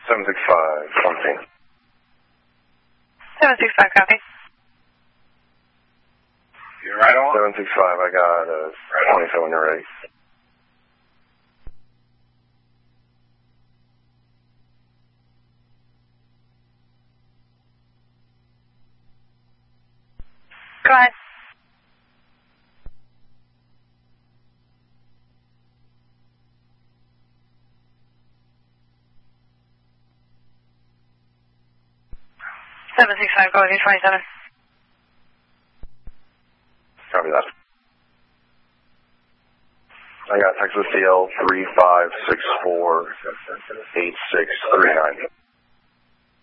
765, something. 765, copy. You're right on. 765, I got 27 when you're ready. Go ahead. Seven 6-5, go with you, 27. Copy that. I got Texas CL 35648639.